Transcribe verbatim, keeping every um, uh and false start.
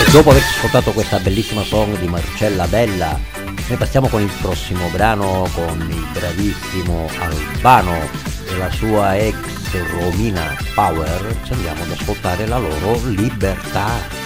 Dopo aver ascoltato questa bellissima song di Marcella Bella, noi passiamo con il prossimo brano con il bravissimo Albano e la sua ex Romina Power. Ci andiamo ad ascoltare la loro Libertà.